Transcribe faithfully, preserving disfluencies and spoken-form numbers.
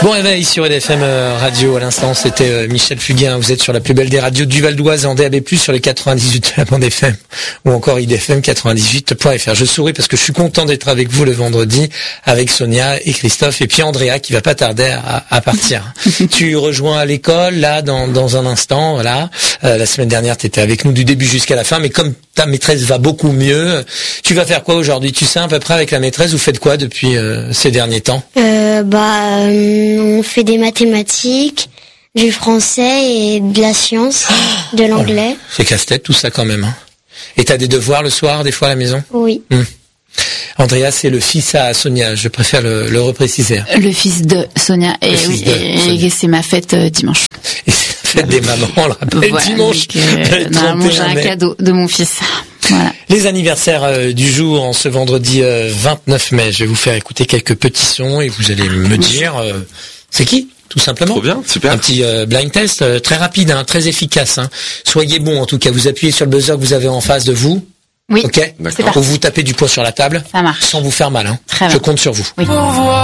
Bon réveil sur R F M Radio. À l'instant, c'était Michel Fugain. Vous êtes sur la plus belle des radios du Val d'Oise en D A B plus, sur les quatre-vingt-dix-huit de la bande F M ou encore I D F M quatre-vingt-dix-huit point F R. Je souris parce que je suis content d'être avec vous le vendredi avec Sonia et Christophe et puis Andrea qui va pas tarder à, à partir. Tu rejoins à l'école là dans, dans un instant. Voilà. Euh, la semaine dernière, tu étais avec nous du début jusqu'à la fin, mais comme ta maîtresse va beaucoup mieux, tu vas faire quoi aujourd'hui? Tu sais à peu près avec la maîtresse, vous faites quoi depuis euh, ces derniers temps? euh, Bah, euh, on fait des mathématiques, du français et de la science, de l'anglais. Oh, c'est casse-tête tout ça quand même. Hein. Et t'as des devoirs le soir, des fois à la maison? Oui. Hum. Andrea, c'est le fils à Sonia, je préfère le, le repréciser. Le fils de Sonia, et oui, de et, Sonia. Et c'est ma fête euh, dimanche. Et c'est la fête des mamans, on le rappelle, voilà, dimanche. Donc, euh, normalement, j'ai un cadeau de mon fils. Voilà. Les anniversaires euh, du jour, en ce vendredi euh, vingt-neuf mai, je vais vous faire écouter quelques petits sons et vous allez me dire, euh, c'est qui? Tout simplement. Trop bien, super. Un petit euh, blind test euh, très rapide, hein, très efficace. Hein. Soyez bons en tout cas, vous appuyez sur le buzzer que vous avez en face de vous. Oui, ok. D'accord. Ou vous tapez du poing sur la table. Ça marche. Sans vous faire mal. Hein. Très bien. Je compte sur vous. Oui.